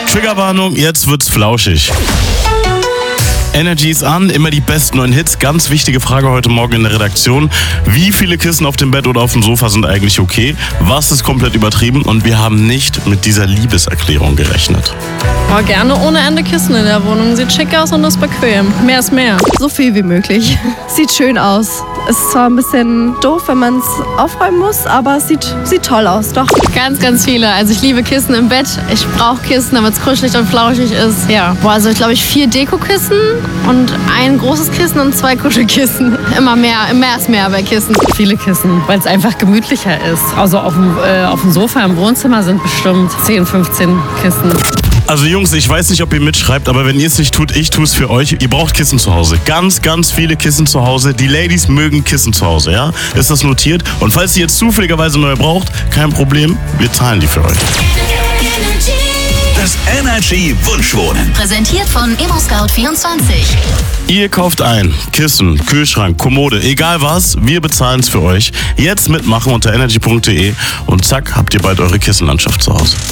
Triggerwarnung, jetzt wird's flauschig. Energy ist an, immer die besten neuen Hits. Ganz wichtige Frage heute Morgen in der Redaktion. Wie viele Kissen auf dem Bett oder auf dem Sofa sind eigentlich okay? Was ist komplett übertrieben? Und wir haben nicht mit dieser Liebeserklärung gerechnet. Oh, gerne ohne Ende Kissen in der Wohnung. Sieht schick aus und ist bequem. Mehr ist mehr. So viel wie möglich. Sieht schön aus. Ist zwar ein bisschen doof, wenn man es aufräumen muss, aber es sieht toll aus, doch. Ganz, ganz viele. Also ich liebe Kissen im Bett. Ich brauche Kissen, damit es kuschelig und flauschig ist. Ja, also ich glaube 4 Dekokissen und ein großes Kissen und 2 Kuschelkissen. Immer mehr ist mehr bei Kissen. Viele Kissen, weil es einfach gemütlicher ist. Also auf dem Sofa im Wohnzimmer sind bestimmt 10, 15 Kissen. Also Jungs, ich weiß nicht, ob ihr mitschreibt, aber wenn ihr es nicht tut, ich tue es für euch. Ihr braucht Kissen zu Hause. Ganz, ganz viele Kissen zu Hause. Die Ladies mögen Kissen zu Hause, ja? Ist das notiert? Und falls ihr jetzt zufälligerweise neue braucht, kein Problem, wir zahlen die für euch. Das Energy Wunschwohnen. Präsentiert von ImmoScout24. Ihr kauft ein Kissen, Kühlschrank, Kommode, egal was, wir bezahlen es für euch. Jetzt mitmachen unter energy.de und zack, habt ihr bald eure Kissenlandschaft zu Hause.